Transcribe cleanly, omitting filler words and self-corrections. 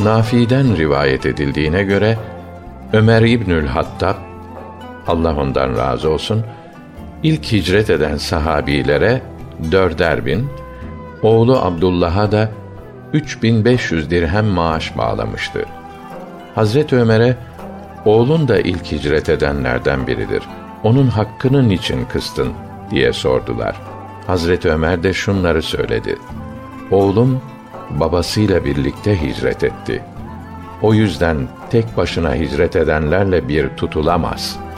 Nafi'den rivayet edildiğine göre Ömer İbnül Hattab, Allah ondan razı olsun, ilk hicret eden sahabilere 4'er bin, oğlu Abdullah'a da 3.500 dirhem maaş bağlamıştı. Hazreti Ömer'e, oğlun da ilk hicret edenlerden biridir, onun hakkını niçin kıstın diye sordular. Hazreti Ömer de şunları söyledi: oğlum babasıyla birlikte hicret etti. O yüzden tek başına hicret edenlerle bir tutulamaz.